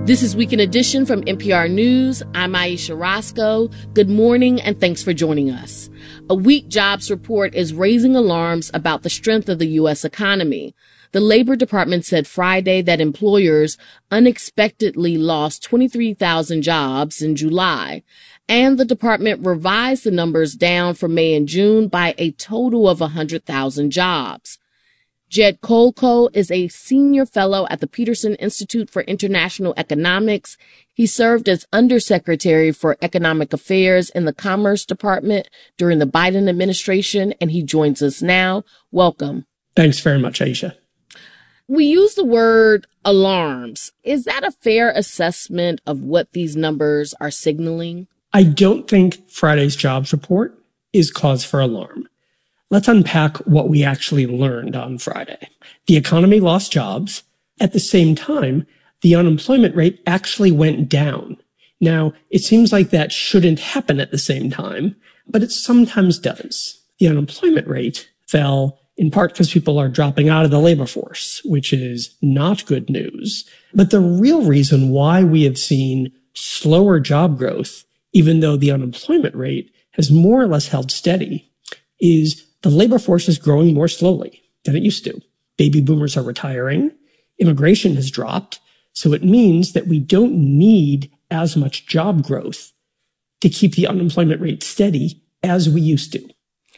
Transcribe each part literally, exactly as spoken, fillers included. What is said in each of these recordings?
This is Weekend Edition from N P R News. I'm Aisha Roscoe. Good morning and thanks for joining us. A weak jobs report is raising alarms about the strength of the U S economy. The Labor Department said Friday that employers unexpectedly lost twenty-three thousand jobs in July, and the department revised the numbers down for May and June by a total of one hundred thousand jobs. Jed Kolko is a senior fellow at the Peterson Institute for International Economics. He served as Undersecretary for Economic Affairs in the Commerce Department during the Biden administration, and he joins us now. Welcome. Thanks very much, Aisha. We use the word alarms. Is that a fair assessment of what these numbers are signaling? I don't think Friday's jobs report is cause for alarm. Let's unpack what we actually learned on Friday. The economy lost jobs. At the same time, the unemployment rate actually went down. Now, it seems like that shouldn't happen at the same time, but it sometimes does. The unemployment rate fell in part because people are dropping out of the labor force, which is not good news. But the real reason why we have seen slower job growth, even though the unemployment rate has more or less held steady, is the labor force is growing more slowly than it used to. Baby boomers are retiring. Immigration has dropped. So it means that we don't need as much job growth to keep the unemployment rate steady as we used to.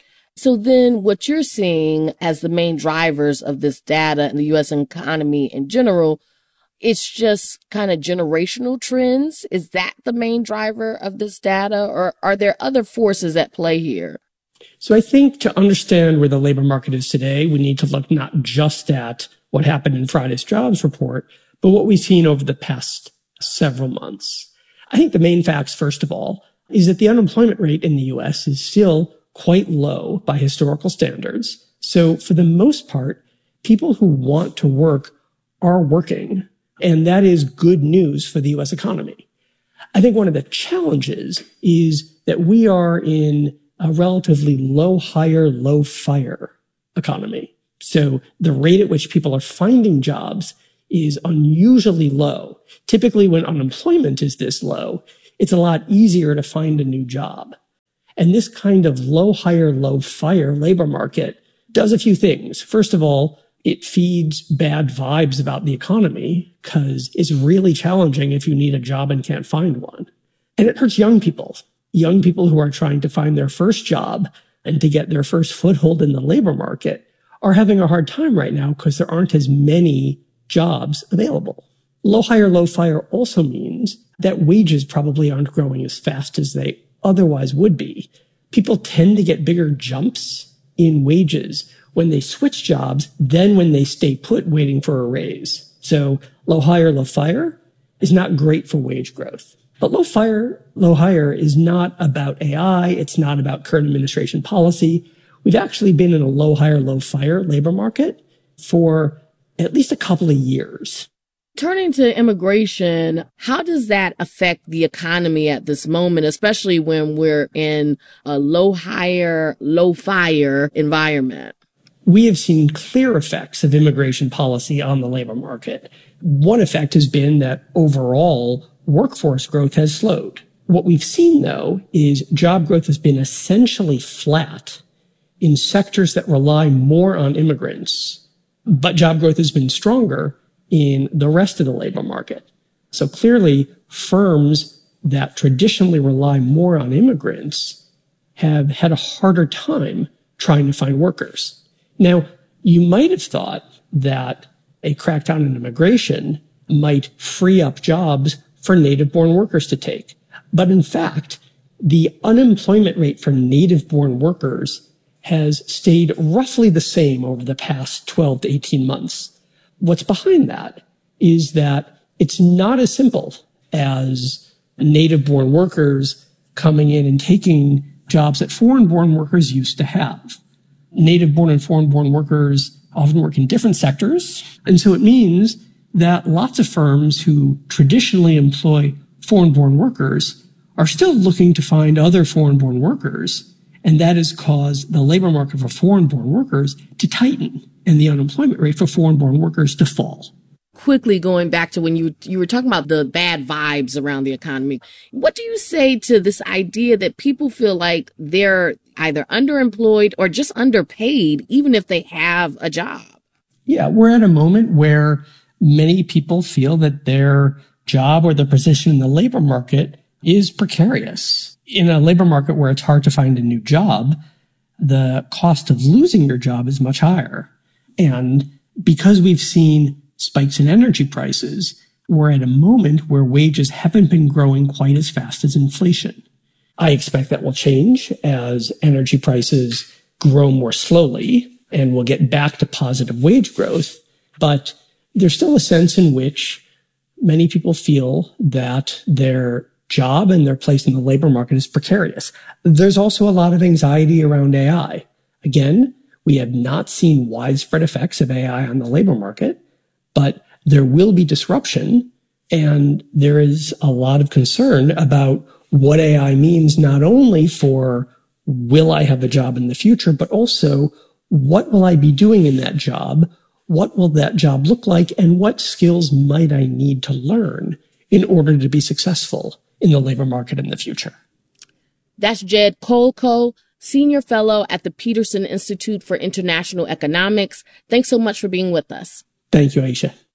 So then what you're seeing as the main drivers of this data in the U S economy in general, it's just kind of generational trends. Is that the main driver of this data, or are there other forces at play here? So I think to understand where the labor market is today, we need to look not just at what happened in Friday's jobs report, but what we've seen over the past several months. I think the main facts, first of all, is that the unemployment rate in the U S is still quite low by historical standards. So for the most part, people who want to work are working, and that is good news for the U S economy. I think one of the challenges is that we are in a relatively low hire, low fire economy. So the rate at which people are finding jobs is unusually low. Typically, when unemployment is this low, it's a lot easier to find a new job. And this kind of low hire, low fire labor market does a few things. First of all, it feeds bad vibes about the economy because it's really challenging if you need a job and can't find one. And it hurts young people. Young people who are trying to find their first job and to get their first foothold in the labor market are having a hard time right now because there aren't as many jobs available. Low hire, low fire also means that wages probably aren't growing as fast as they otherwise would be. People tend to get bigger jumps in wages when they switch jobs than when they stay put waiting for a raise. So low hire, low fire is not great for wage growth. But low fire, low hire is not about A I. It's not about current administration policy. We've actually been in a low hire, low fire labor market for at least a couple of years. Turning to immigration, how does that affect the economy at this moment, especially when we're in a low hire, low fire environment? We have seen clear effects of immigration policy on the labor market. One effect has been that overall workforce growth has slowed. What we've seen, though, is job growth has been essentially flat in sectors that rely more on immigrants, but job growth has been stronger in the rest of the labor market. So clearly, firms that traditionally rely more on immigrants have had a harder time trying to find workers. Now, you might have thought that a crackdown on immigration might free up jobs for native-born workers to take. But in fact, the unemployment rate for native-born workers has stayed roughly the same over the past twelve to eighteen months. What's behind that is that it's not as simple as native-born workers coming in and taking jobs that foreign-born workers used to have. Native-born and foreign-born workers often work in different sectors, and so it means that lots of firms who traditionally employ foreign-born workers are still looking to find other foreign-born workers, and that has caused the labor market for foreign-born workers to tighten and the unemployment rate for foreign-born workers to fall. quickly going back to when you you were talking about the bad vibes around the economy. What do you say to this idea that people feel like they're either underemployed or just underpaid, even if they have a job? Yeah, we're at a moment where many people feel that their job or their position in the labor market is precarious. In a labor market where it's hard to find a new job, the cost of losing your job is much higher. And because we've seen spikes in energy prices, we're at a moment where wages haven't been growing quite as fast as inflation. I expect that will change as energy prices grow more slowly and we'll get back to positive wage growth. But there's still a sense in which many people feel that their job and their place in the labor market is precarious. There's also a lot of anxiety around A I. Again, we have not seen widespread effects of A I on the labor market, but there will be disruption, and there is a lot of concern about what A I means not only for will I have a job in the future, but also what will I be doing in that job? What will that job look like? And what skills might I need to learn in order to be successful in the labor market in the future? That's Jed Kolko, Senior Fellow at the Peterson Institute for International Economics. Thanks so much for being with us. Thank you, Aisha.